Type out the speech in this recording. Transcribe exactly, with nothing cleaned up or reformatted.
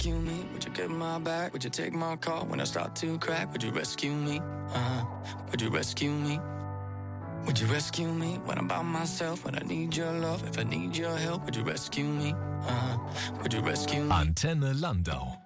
rescue me? Would you get my back? Would you take my call when I start to crack? Would you rescue me? Uh-huh. Would you rescue me? Would you rescue me when I'm by myself? When I need your love, if I need your help, would you rescue me? Uh-huh. Would you rescue me? Antenne Landau.